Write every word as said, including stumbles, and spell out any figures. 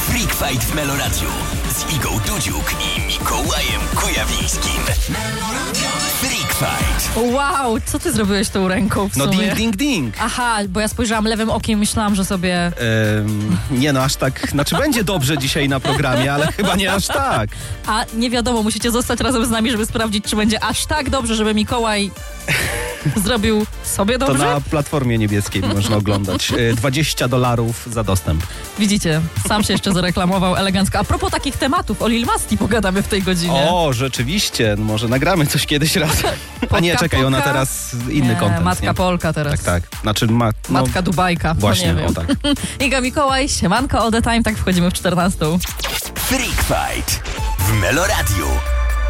Freak Fight w Meloradiu z Igą Dudziuk i Mikołajem Kujawińskim. Freak Fight. Wow, co ty zrobiłeś tą ręką w No sumie? ding, ding, ding. Aha, bo ja spojrzałam lewym okiem i myślałam, że sobie... Ehm, nie no, aż tak, znaczy będzie dobrze dzisiaj na programie, ale chyba nie aż tak. A nie wiadomo, musicie zostać razem z nami, żeby sprawdzić, czy będzie aż tak dobrze, żeby Mikołaj zrobił sobie To dobrze. na Platformie Niebieskiej można oglądać. E, dwadzieścia dolarów za dostęp. Widzicie, sam się jeszcze zareklamował elegancko. A propos takich tematów, o Lil Masti pogadamy w tej godzinie. O, rzeczywiście, no może nagramy coś kiedyś razem. A nie, Polka, czekaj, ona polka? teraz inny Nie, kontent. Matka nie? Polka teraz. Tak, tak. Znaczy ma, no, Matka Dubajka. Właśnie, no nie o wiem. tak. Iga, Mikołaj, siemanko all the time, tak wchodzimy w czternastą. Freak Fight w Meloradiu.